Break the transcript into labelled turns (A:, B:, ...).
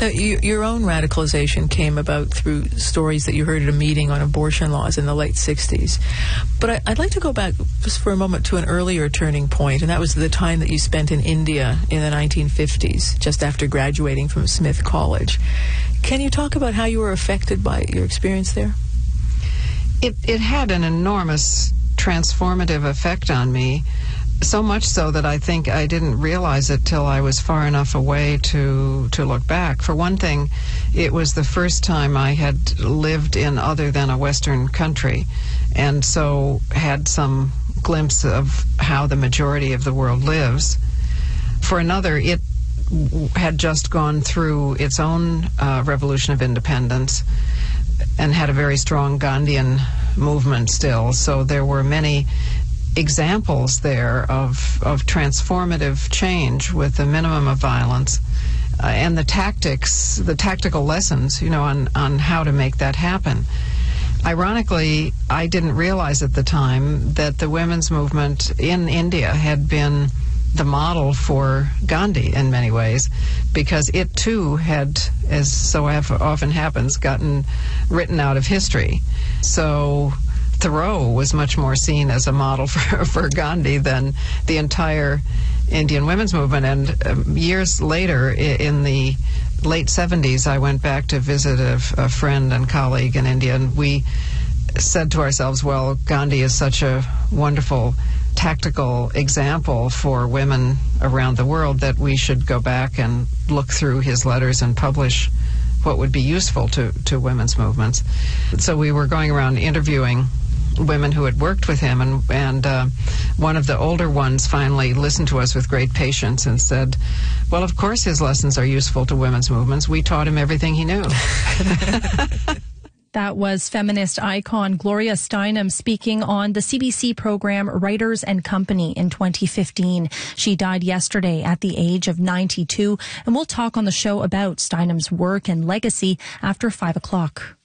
A: Now, your own radicalization came about through stories that you heard at a meeting on abortion laws in the late 60s. But I'd like to go back just for a moment to an earlier turning point, and that was the time that you spent in India in the 1950s, just after graduating from Smith College. Can you talk about how you were affected by your experience there?
B: It had an enormous transformative effect on me. So much so that I think I didn't realize it till I was far enough away to look back. For one thing, it was the first time I had lived in other than a Western country, and so had some glimpse of how the majority of the world lives. For another, it had just gone through its own revolution of independence and had a very strong Gandhian movement still, so there were many examples there of transformative change with the minimum of violence and the tactical lessons, on how to make that happen. Ironically, I didn't realize at the time that the women's movement in India had been the model for Gandhi in many ways, because it too had, as so often happens, gotten written out of history. So Thoreau was much more seen as a model for Gandhi than the entire Indian women's movement. And years later, in the late 70s, I went back to visit a friend and colleague in India, and we said to ourselves, well, Gandhi is such a wonderful tactical example for women around the world that we should go back and look through his letters and publish what would be useful to women's movements. So we were going around interviewing women who had worked with him, and one of the older ones finally listened to us with great patience and said, well, of course his lessons are useful to women's movements. We taught him everything he knew.
C: That was feminist icon Gloria Steinem speaking on the CBC program Writers and Company in 2015. She died yesterday at the age of 92, and we'll talk on the show about Steinem's work and legacy after 5 o'clock.